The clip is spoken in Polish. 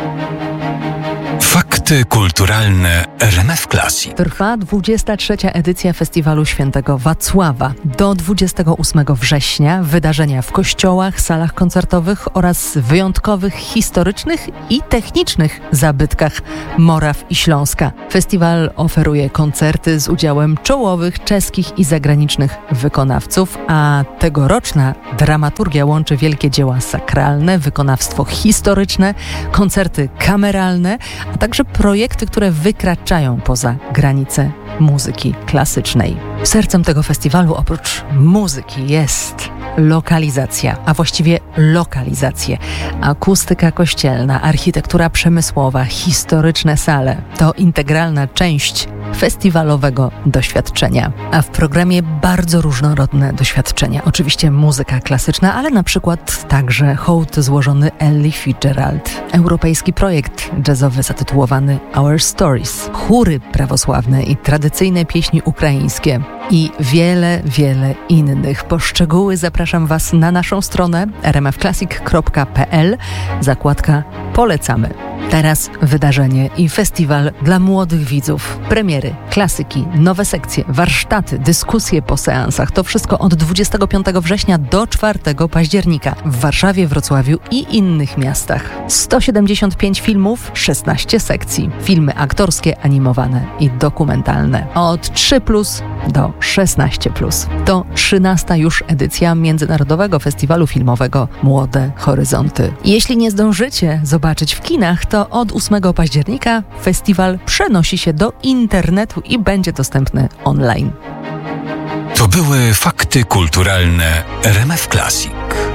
Fakty kulturalne RMF Classic. Trwa 23. edycja Festiwalu Świętego Wacława. Do 28 września wydarzenia w kościołach, salach koncertowych oraz wyjątkowych historycznych i technicznych zabytkach Moraw i Śląska. Festiwal oferuje koncerty z udziałem czołowych czeskich i zagranicznych wykonawców, a tegoroczna dramaturgia łączy wielkie dzieła sakralne, wykonawstwo historyczne, koncerty kameralne, a także projekty, które wykraczają poza granice muzyki klasycznej. Sercem tego festiwalu oprócz muzyki jest lokalizacja, a właściwie lokalizacje. Akustyka kościelna, architektura przemysłowa, historyczne sale to integralna część festiwalowego doświadczenia. A w programie bardzo różnorodne doświadczenia. Oczywiście muzyka klasyczna, ale na przykład także hołd złożony Elli Fitzgerald, europejski projekt jazzowy zatytułowany Our Stories, chóry prawosławne i tradycyjne pieśni ukraińskie i wiele, wiele innych. Po szczegóły zapraszam Was na naszą stronę rmfclassic.pl, zakładka Polecamy. Teraz wydarzenie i festiwal dla młodych widzów. Premiery, klasyki, nowe sekcje, warsztaty, dyskusje po seansach. To wszystko od 25 września do 4 października w Warszawie, Wrocławiu i innych miastach. 175 filmów, 16 sekcji. Filmy aktorskie, animowane i dokumentalne. Od 3+ do 16+. To 13. już edycja Międzynarodowego Festiwalu Filmowego Młode Horyzonty. Jeśli nie zdążycie zobaczyć w kinach, to od 8 października festiwal przenosi się do internetu i będzie dostępny online. To były fakty kulturalne RMF Classic.